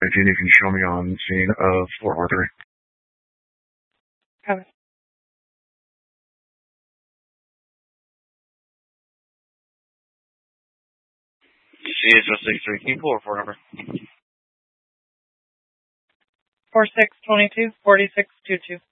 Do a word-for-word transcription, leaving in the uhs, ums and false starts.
If you can show me on scene of four four three. Okay. C H O six three, can you pull her phone number? four six two two, four six two two.